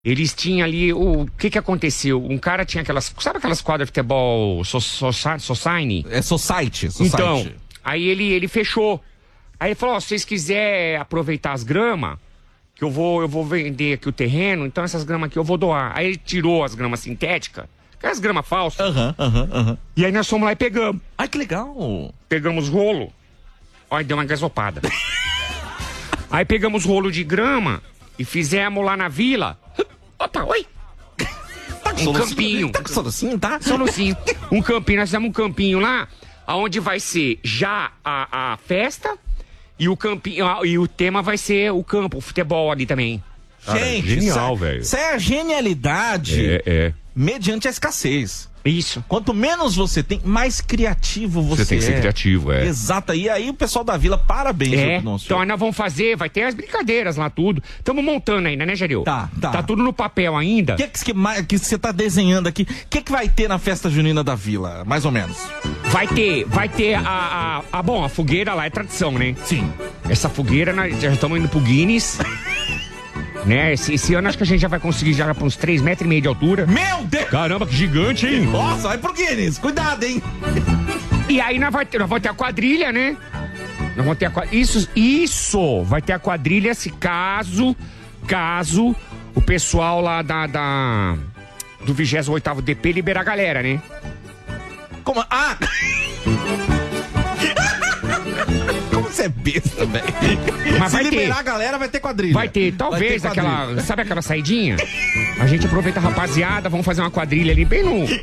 Eles tinham ali, o que aconteceu? Um cara tinha sabe aquelas quadras de futebol Society? É Society. Então, aí ele fechou. Aí ele falou, se vocês quiserem aproveitar as gramas, que eu vou vender aqui o terreno, então essas gramas aqui eu vou doar. Aí ele tirou as gramas sintéticas, aquelas gramas falsas. E aí nós fomos lá e pegamos. Ai, que legal. Pegamos rolo. Olha, deu uma gasopada. Aí pegamos rolo de grama e fizemos lá na vila. Opa, oi! Um campinho. Tá com solucinho, tá? Solucinho. Um campinho, nós fizemos um campinho lá, onde vai ser já a festa e o campinho, e o tema vai ser o campo, o futebol ali também. Gente, genial, velho. Isso é a genialidade mediante a escassez. Isso. Quanto menos você tem, mais criativo você é. Você tem que ser criativo, Exato. E aí o pessoal da vila, parabéns. Então nós vamos fazer, vai ter as brincadeiras lá, tudo. Estamos montando ainda, né, Jaril? Tá tudo no papel ainda. O que você tá desenhando aqui? O que vai ter na festa junina da vila, mais ou menos? Vai ter a fogueira lá é tradição, né? Sim. Essa fogueira, nós já estamos indo pro Guinness. Né? Esse ano acho que a gente já vai conseguir já para uns 3,5 metros de altura. Meu Deus! Caramba, que gigante, hein? Nossa, vai pro Guinness, cuidado, hein? E aí nós vamos ter a quadrilha, né? Nós vamos ter a quadrilha. Isso! Vai ter a quadrilha se caso o pessoal lá do 28º DP liberar a galera, né? Como? Ah! Você é besta, velho. Mas se liberar a galera, vai ter quadrilha. Vai ter, talvez, sabe aquela saidinha? A gente aproveita a rapaziada, vamos fazer uma quadrilha ali bem no...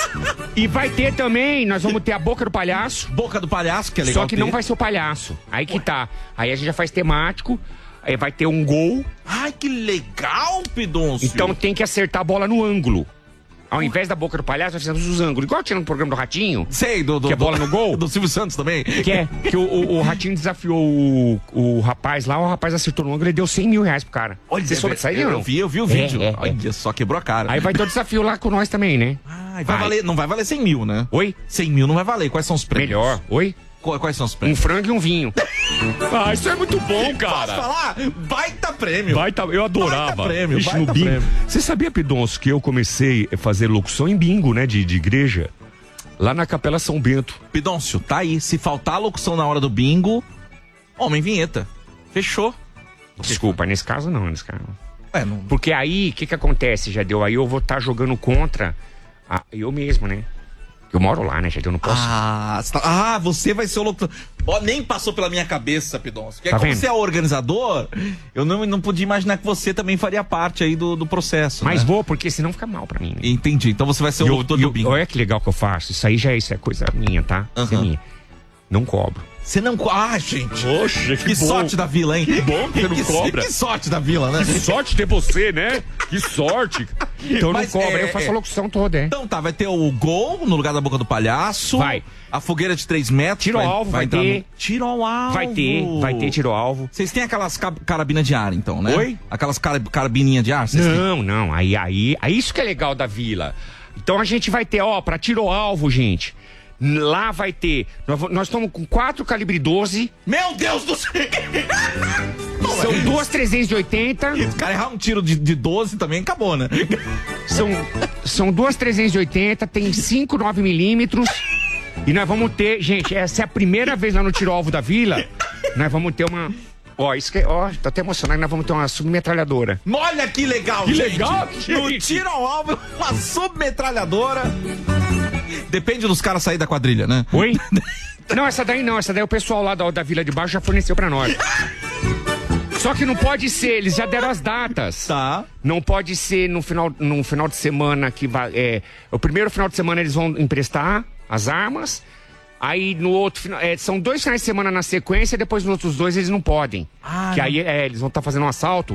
E vai ter também, nós vamos ter a Boca do Palhaço. Boca do Palhaço, que é legal. Só que não vai ser o palhaço. Aí que tá. Aí a gente já faz temático, aí vai ter um gol. Ai, que legal, Pidoncio. Então tem que acertar a bola no ângulo. Ao invés da Boca do Palhaço, nós fizemos os ângulos. Igual tinha no programa do Ratinho. Sei, que é bola no gol. Do Silvio Santos também. Que o Ratinho desafiou o rapaz lá, o rapaz acertou no ângulo e deu 100 mil reais pro cara. Olha, você soube disso aí, eu vi o vídeo. Olha, só quebrou a cara. Aí vai ter o desafio lá com nós também, né? Vai valer, não vai valer 100 mil, né? Oi? 100 mil não vai valer. Quais são os prêmios? Melhor. Oi? Quais são os prêmios? Um frango e um vinho. Isso é muito bom, cara. Posso falar? Baita prêmio. Eu adorava. Baita prêmio, Ixi, baita no bingo. prêmio. Você sabia, Pidoncio, que eu comecei a fazer locução em bingo, né, de igreja? Lá na Capela São Bento. Pidoncio, tá aí. Se faltar a locução na hora do bingo, homem vinheta. Fechou. Desculpa, nesse caso não, Não... Porque aí, o que acontece, Jadeu? Aí eu vou estar jogando contra eu mesmo, né? Eu moro lá, né, Jadeu? Eu não posso... Você vai ser o locutor. Nem passou pela minha cabeça, Pidoncio. Porque Tá como vendo? você é organizador, eu não podia imaginar que você também faria parte aí do processo. Mas né? vou, porque senão fica mal pra mim. Né? Entendi. Então você vai ser o locutor do bingo. Olha que legal que eu faço. Isso aí isso é coisa minha, tá? Isso é minha. Não cobro. Você não... gente. Poxa, Que sorte da vila, hein? Que bom que você não cobra. Que sorte da vila, né? Que sorte ter você, né? Que sorte. Então Mas não cobra, eu faço a locução toda, Então tá, vai ter o gol no lugar da Boca do Palhaço. Vai. A fogueira de 3 metros. Tiro ao alvo, vai ter. Tiro ao alvo. Vai ter tiro ao alvo. Vocês têm aquelas carabinas de ar, então, né? Oi? Aquelas carabininhas de ar? Não. Aí isso que é legal da vila. Então a gente vai ter, pra tiro ao alvo, gente. Lá vai ter. Nós estamos com 4 calibre 12. Meu Deus do céu! São 2 380. O cara errar um tiro de 12 também acabou, né? São 2 380, tem 5 9mm. E nós vamos ter, gente, essa é a primeira vez lá no tiro alvo da vila. Nós vamos ter uma. Isso que tô até emocionado, nós vamos ter uma submetralhadora. Olha que legal, Que gente. legal, No gente. tiro ao alvo, uma submetralhadora. Depende dos caras sair da quadrilha, né? Oi? Não, essa daí o pessoal lá da Vila de Baixo já forneceu pra nós. Só que não pode ser, eles já deram as datas. Tá. Não pode ser no final de semana que vai. O primeiro final de semana eles vão emprestar as armas. Aí no outro final. São 2 finais de semana na sequência, depois nos outros 2 eles não podem. Que aí eles vão estar fazendo um assalto.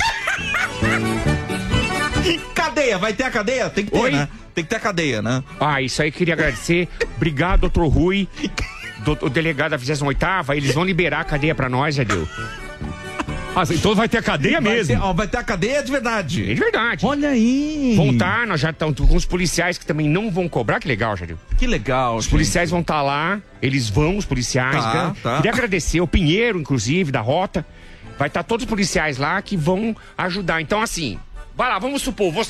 Cadeia, vai ter a cadeia? Tem que ter, Oi? né? Tem que ter a cadeia, né? Isso aí queria agradecer. Obrigado, doutor Rui. O delegado da 28ª, eles vão liberar a cadeia pra nós, Jadeu. Então vai ter a cadeia mesmo. Vai ter a cadeia de verdade. É de verdade. Olha aí. Nós já estamos com os policiais que também não vão cobrar, que legal, Jadeu. Que legal, Os policiais vão estar lá, os policiais. Tá. Queria agradecer, o Pinheiro, inclusive, da Rota. Vai estar todos os policiais lá que vão ajudar. Então, assim, Vai lá, vamos supor,